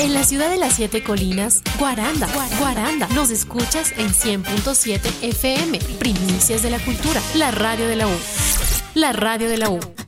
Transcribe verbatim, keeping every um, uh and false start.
En la ciudad de las siete colinas, Guaranda, Guaranda. Nos escuchas en cien punto siete F M, Primicias de la Cultura, la radio de la U. La radio de la U.